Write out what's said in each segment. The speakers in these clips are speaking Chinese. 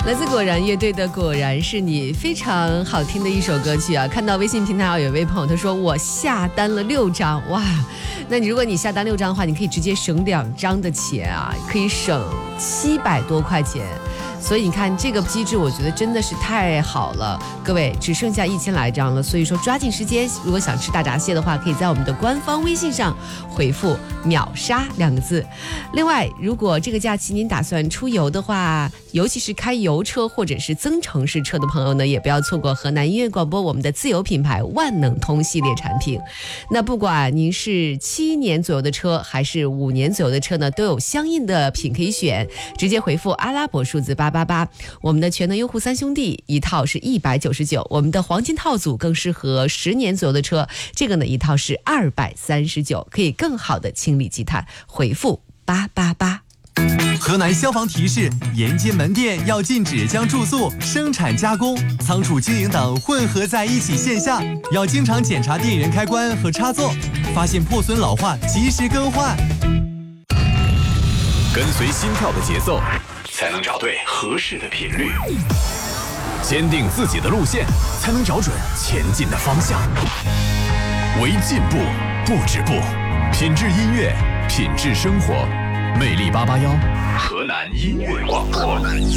来自果然乐队的《果然是你》，非常好听的一首歌曲啊！看到微信平台上有一位朋友，他说我下单了6张，哇！那如果你下单6张的话，你可以直接省2张的钱啊，可以省700多块钱。所以你看这个机制，我觉得真的是太好了。各位，只剩下1000来张了，所以说抓紧时间。如果想吃大闸蟹的话，可以在我们的官方微信上回复“秒杀”2个字。另外，如果这个假期您打算出游的话，尤其是开油车或者是增程式车的朋友呢，也不要错过河南音乐广播我们的自有品牌万能通系列产品。那不管您是7年左右的车还是5年左右的车呢，都有相应的品可以选，直接回复阿拉伯数字888。我们的全能优护3兄弟一套是199，我们的黄金套组更适合10年左右的车，这个呢一套是239，可以更好的清理积碳。回复888。 河南消防提示：沿街门店要禁止将住宿、生产加工、仓储经营等混合在一起现象，要经常检查电源开关和插座，发现破损老化及时更换。 跟随心跳的节奏，才能找对合适的频率；坚定自己的路线，才能找准前进的方向。为进步不止步，品质音乐，品质生活。魅力881，河南音乐广播。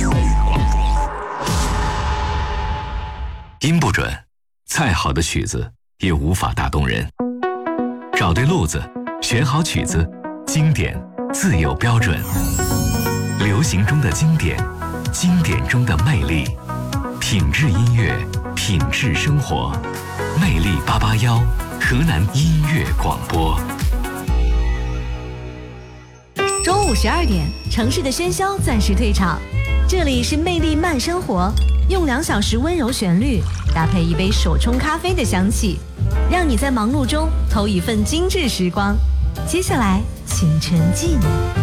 音不准，再好的曲子也无法打动人。找对路子，选好曲子，经典自有标准。流行中的经典，经典中的魅力，品质音乐，品质生活。魅力881，河南音乐广播。 中午12点，城市的喧嚣暂时退场，这里是魅力慢生活，用2小时温柔旋律搭配一杯手冲咖啡的香气，让你在忙碌中偷一份精致时光。接下来请沉浸。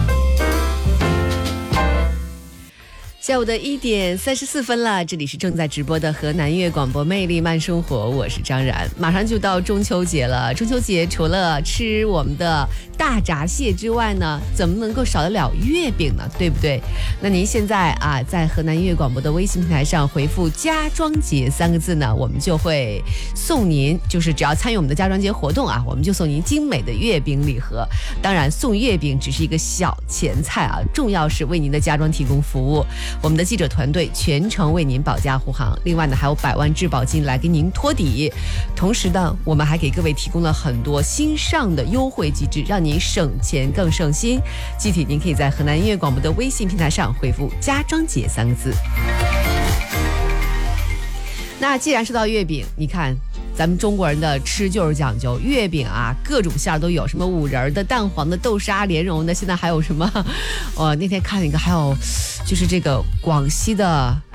下午的1点34分了，这里是正在直播的河南音乐广播魅力慢生活，我是张然。马上就到中秋节了，中秋节除了吃我们的大闸蟹之外呢，怎么能够少得了月饼呢？对不对？那您现在啊，在河南音乐广播的微信平台上回复家庄节3个字呢，我们就会送您，就是只要参与我们的家庄节活动啊，我们就送您精美的月饼礼盒。当然送月饼只是一个小前菜啊，重要是为您的家庄提供服务。我们的记者团队全程为您保驾护航，另外呢还有100万质保金来给您托底。同时呢，我们还给各位提供了很多新上的优惠机制，让您省钱更省心。具体您可以在河南音乐广播的微信平台上回复家庄节3个字。那既然说到月饼，你看咱们中国人的吃就是讲究月饼啊，各种馅都有，什么5仁的、蛋黄的、豆沙莲蓉的，现在还有什么那天看了一个，还有就是这个广西的